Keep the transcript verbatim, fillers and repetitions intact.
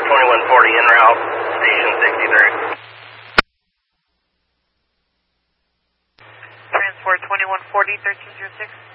twenty-one forty en route, station sixty-three. Transport twenty-one forty, thirteen zero six.